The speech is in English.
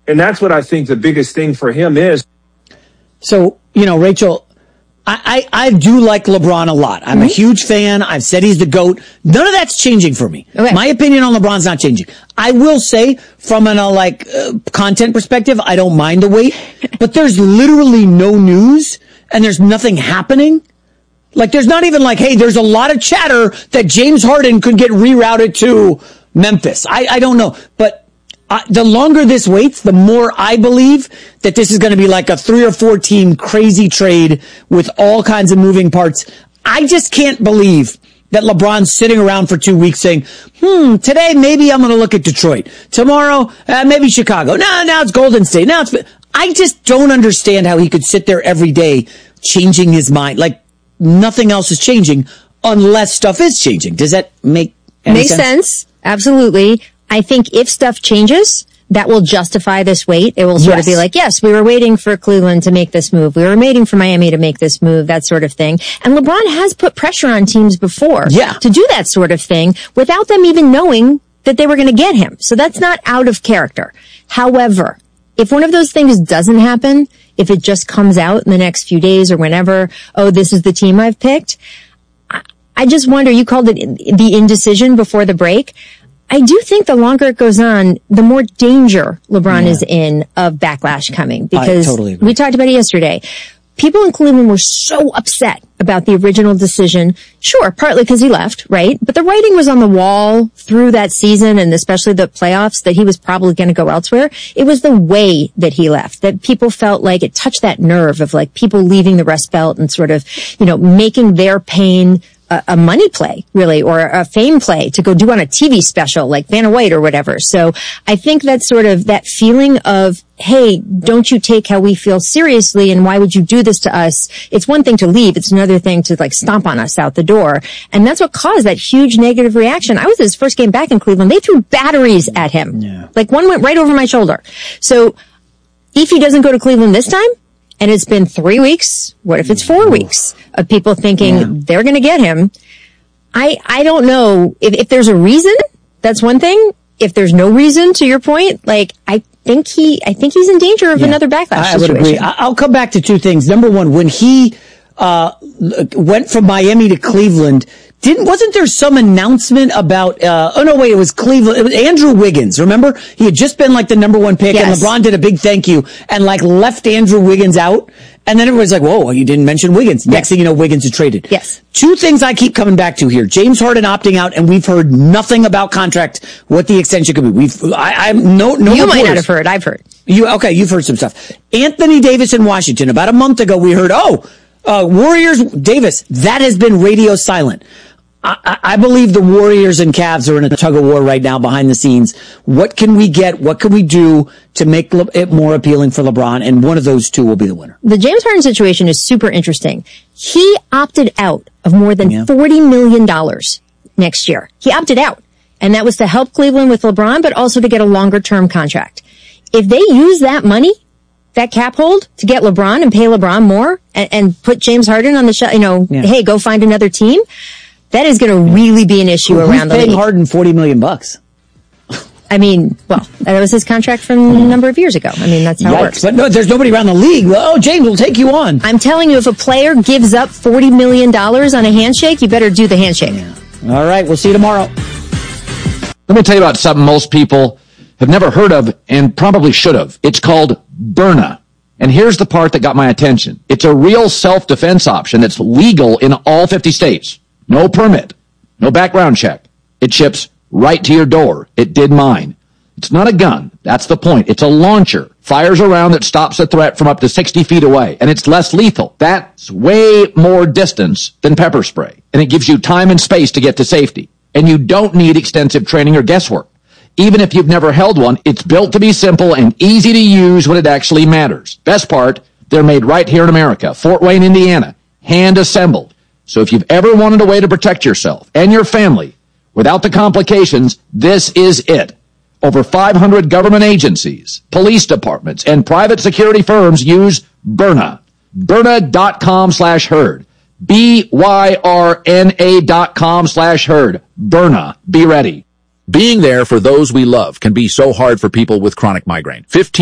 And that's what I think the biggest thing for him is. So, Rachel, I do like LeBron a lot. I'm a huge fan. I've said he's the GOAT. None of that's changing for me. Okay. My opinion on LeBron's not changing. I will say, from an content perspective, I don't mind the wait. But there's literally no news, and there's nothing happening. Like, there's not even hey, there's a lot of chatter that James Harden could get rerouted to Memphis. I don't know. But the longer this waits, the more I believe that this is going to be like a 3 or 4 team crazy trade with all kinds of moving parts. I just can't believe that LeBron's sitting around for 2 weeks saying, today maybe I'm going to look at Detroit. Tomorrow, maybe Chicago. Now it's Golden State. I just don't understand how he could sit there every day changing his mind. Like, nothing else is changing unless stuff is changing. Does that make any sense? Makes sense. Absolutely. I think if stuff changes, that will justify this wait. It will sort of be like, yes, we were waiting for Cleveland to make this move. We were waiting for Miami to make this move, that sort of thing. And LeBron has put pressure on teams before to do that sort of thing without them even knowing that they were going to get him. So that's not out of character. However, if one of those things doesn't happen, if it just comes out in the next few days or whenever, this is the team I've picked, I just wonder, you called it the indecision before the break. I do think the longer it goes on, the more danger LeBron is in of backlash coming, because we talked about it yesterday. People in Cleveland were so upset about the original decision. Sure, partly because he left, right? But the writing was on the wall through that season, and especially the playoffs, that he was probably going to go elsewhere. It was the way that he left that people felt like it touched that nerve of people leaving the Rust Belt and sort of, making their pain a money play, really, or a fame play to go do on a TV special like Vanna White or whatever. So I think that's sort of that feeling of, hey, don't you take how we feel seriously, and why would you do this to us? It's one thing to leave. It's another thing to stomp on us out the door. And that's what caused that huge negative reaction. I was at his first game back in Cleveland. They threw batteries at him. Yeah. One went right over my shoulder. So if he doesn't go to Cleveland this time, and it's been 3 weeks, what if it's 4 weeks of people thinking they're going to get him? I don't know. If there's a reason, that's one thing. If there's no reason, to your point, I think he's in danger of another backlash situation. I would agree. I'll come back to 2 things. Number one, when he went from Miami to Cleveland, wasn't there some announcement about, it was Cleveland. It was Andrew Wiggins. Remember? He had just been the number 1 pick, and LeBron did a big thank you and left Andrew Wiggins out. And then everybody's like, whoa, you didn't mention Wiggins. Next thing you know, Wiggins is traded. Yes. 2 things I keep coming back to here. James Harden opting out, and we've heard nothing about contract, what the extension could be. You might not have heard. I've heard. You've heard some stuff. Anthony Davis in Washington. About a month ago, we heard, Warriors, Davis. That has been radio silent. I believe the Warriors and Cavs are in a tug of war right now behind the scenes. What can we get? What can we do to make it more appealing for LeBron? And one of those 2 will be the winner. The James Harden situation is super interesting. He opted out of more than $40 million next year. He opted out. And that was to help Cleveland with LeBron, but also to get a longer term contract. If they use that money, that cap hold, to get LeBron and pay LeBron more and put James Harden on the hey, go find another team, that is going to really be an issue around the league. Paying Harden $40 million. I mean, that was his contract from a number of years ago. I mean, that's how it works. But no, there's nobody around the league. James, we'll take you on. I'm telling you, if a player gives up $40 million on a handshake, you better do the handshake. Yeah. All right, we'll see you tomorrow. Let me tell you about something most people have never heard of and probably should have. It's called Byrna. And here's the part that got my attention. It's a real self-defense option that's legal in all 50 states. No permit, no background check. It ships right to your door. It did mine. It's not a gun. That's the point. It's a launcher. Fires a round that stops a threat from up to 60 feet away. And it's less lethal. That's way more distance than pepper spray. And it gives you time and space to get to safety. And you don't need extensive training or guesswork. Even if you've never held one, it's built to be simple and easy to use when it actually matters. Best part, they're made right here in America, Fort Wayne, Indiana, hand assembled. So if you've ever wanted a way to protect yourself and your family without the complications, this is it. Over 500 government agencies, police departments, and private security firms use Byrna. Byrna.com/herd. BYRNA.com/herd. Byrna. Be ready. Being there for those we love can be so hard for people with chronic migraine. 15